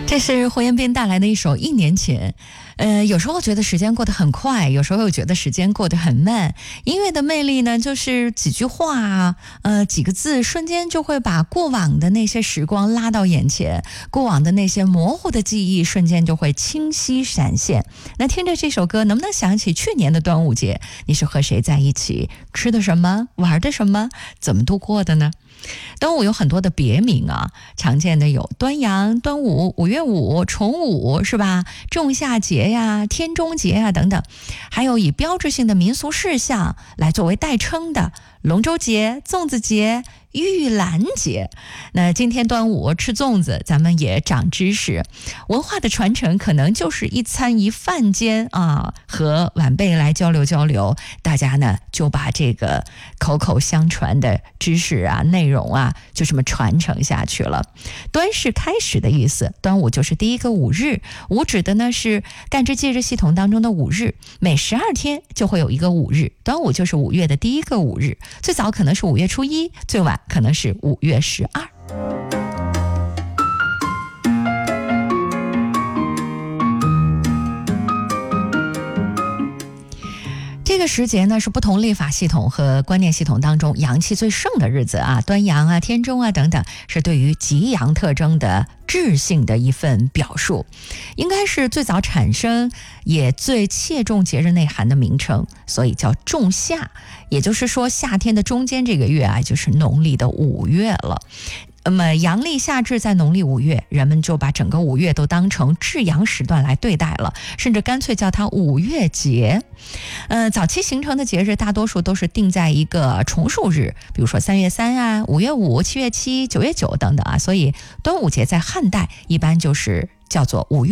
这是胡彦斌带来的一首《一年前》。有时候觉得时间过得很快，有时候又觉得时间过得很慢。音乐的魅力呢，就是几句话几个字，瞬间就会把过往的那些时光拉到眼前，过往的那些模糊的记忆瞬间就会清晰闪现。那听着这首歌，能不能想起去年的端午节，你是和谁在一起，吃的什么，玩的什么，怎么度过的呢？端午有很多的别名啊，常见的有端阳、端午、5月5、重午，是吧？仲夏节呀、天中节呀等等，还有以标志性的民俗事项来作为代称的龙舟节、粽子节、玉兰节。那今天端午吃粽子，咱们也长知识。文化的传承可能就是一餐一饭间啊，和晚辈来交流交流，大家呢就把这个口口相传的知识啊、内容啊，就这么传承下去了。端是开始的意思，端午就是第一个5日，午指的呢是干支节日系统当中的5日，每12天就会有一个5日，端午就是5月的第一个5日，最早可能是5月初1，最晚可能是5月12。这个时节呢，是不同历法系统和观念系统当中阳气最盛的日子啊，端阳啊、天中啊等等，是对于极阳特征的质性的一份表述，应该是最早产生也最切中节日内涵的名称，所以叫仲夏。也就是说，夏天的中间这个月啊，就是农历的5月了。那么阳历夏至在农历5月，人们就把整个5月都当成至阳时段来对待了，甚至干脆叫它5月节。早期形成的节日大多数都是定在一个重数日，比如说3月3啊、5月5、7月7、9月9等等啊，所以端午节在汉代一般就是叫做5月